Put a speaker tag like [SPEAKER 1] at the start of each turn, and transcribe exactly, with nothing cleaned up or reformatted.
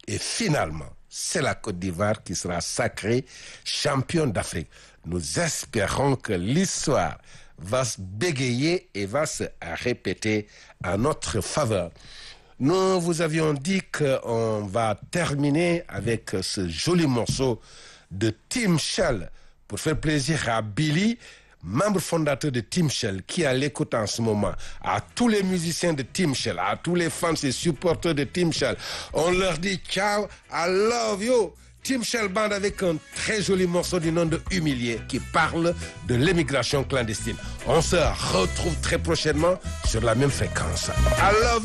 [SPEAKER 1] Et finalement, c'est la Côte d'Ivoire qui sera sacrée championne d'Afrique. Nous espérons que l'histoire va se bégayer et va se répéter en notre faveur. Nous vous avions dit qu'on va terminer avec ce joli morceau de Tim Shell pour faire plaisir à Billy, membre fondateur de Tim Shell, qui est à l'écoute en ce moment, à tous les musiciens de Tim Shell, à tous les fans et supporters de Tim Shell. On leur dit ciao, I love you. Tim Shell Band avec un très joli morceau du nom de Humilié qui parle de l'émigration clandestine. On se retrouve très prochainement sur la même fréquence. I love you.